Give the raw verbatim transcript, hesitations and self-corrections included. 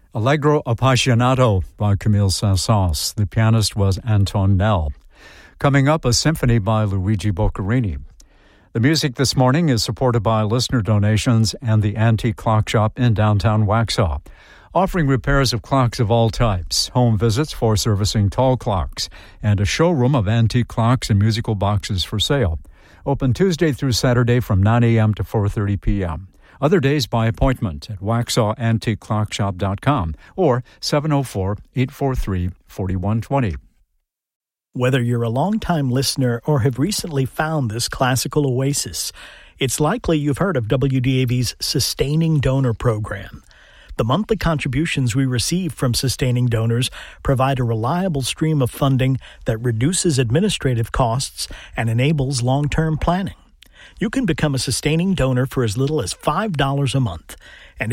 Allegro Appassionato by Camille Saint-Saëns. The pianist was Anton Nell. Coming up, a symphony by Luigi Boccherini. The music this morning is supported by listener donations and the Antique Clock Shop in downtown Waxhaw, offering repairs of clocks of all types, home visits for servicing tall clocks, and a showroom of antique clocks and musical boxes for sale. Open Tuesday through Saturday from nine a.m. to four thirty p.m. Other days by appointment at waxhaw antique clock shop dot com or seven oh four, eight four three, four one two zero. Whether you're a longtime listener or have recently found this classical oasis, it's likely you've heard of W D A V's Sustaining Donor Program. The monthly contributions we receive from sustaining donors provide a reliable stream of funding that reduces administrative costs and enables long-term planning. You can become a sustaining donor for as little as five dollars a month.